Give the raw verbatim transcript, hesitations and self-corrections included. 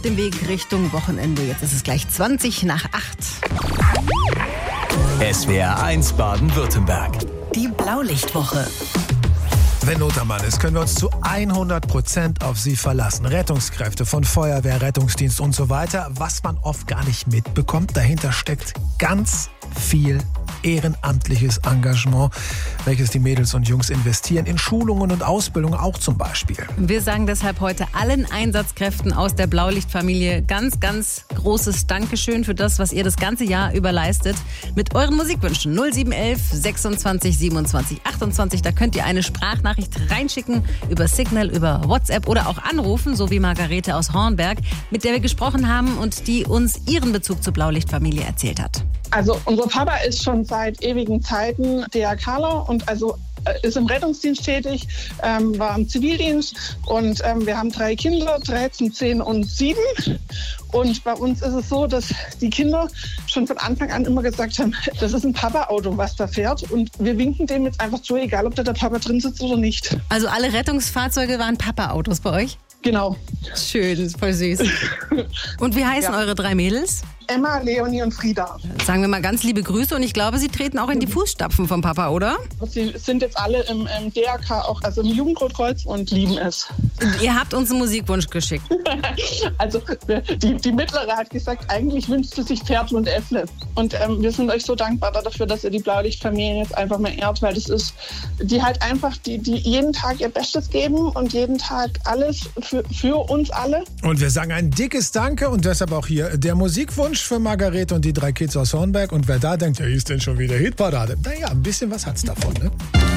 dem Weg Richtung Wochenende. Jetzt ist es gleich zwanzig nach acht. S W R eins Baden-Württemberg. Die Blaulichtwoche. Wenn Not am Mann ist, können wir uns zu hundert Prozent auf sie verlassen. Rettungskräfte von Feuerwehr, Rettungsdienst und so weiter. Was man oft gar nicht mitbekommt, dahinter steckt ganz viel ehrenamtliches Engagement, welches die Mädels und Jungs investieren in Schulungen und Ausbildung auch zum Beispiel. Wir sagen deshalb heute allen Einsatzkräften aus der Blaulichtfamilie ganz, ganz großes Dankeschön für das, was ihr das ganze Jahr über leistet. Mit euren Musikwünschen null sieben eins eins sechsundzwanzig siebenundzwanzig achtundzwanzig. Da könnt ihr eine Sprachnachricht reinschicken über Signal, über WhatsApp oder auch anrufen, so wie Margarete aus Hornberg, mit der wir gesprochen haben und die uns ihren Bezug zur Blaulichtfamilie erzählt hat. Also unser Papa ist schon seit ewigen Zeiten DRKler und also ist im Rettungsdienst tätig, ähm, war im Zivildienst und ähm, wir haben drei Kinder, dreizehn, zehn und sieben. Und bei uns ist es so, dass die Kinder schon von Anfang an immer gesagt haben, das ist ein Papa-Auto, was da fährt. Und wir winken dem jetzt einfach zu, egal ob da der Papa drin sitzt oder nicht. Also alle Rettungsfahrzeuge waren Papa-Autos bei euch? Genau. Schön, voll süß. Und wie heißen ja. eure drei Mädels? Emma, Leonie und Frieda. Sagen wir mal ganz liebe Grüße und ich glaube, Sie treten auch in die Fußstapfen vom Papa, oder? Sie sind jetzt alle im, im D R K, auch also im Jugendrotkreuz und lieben es. Ihr habt uns einen Musikwunsch geschickt. Also die, die Mittlere hat gesagt, eigentlich wünscht sie sich Viertel und Äffle. Und ähm, wir sind euch so dankbar dafür, dass ihr die Blaulichtfamilie jetzt einfach mal ehrt, weil das ist, die halt einfach, die, die jeden Tag ihr Bestes geben und jeden Tag alles für, für uns alle. Und wir sagen ein dickes Danke und deshalb auch hier der Musikwunsch für Margarete und die drei Kids aus Hornberg. Und wer da denkt, ja, ist denn schon wieder Hitparade? Naja, ein bisschen was hat's davon, ne?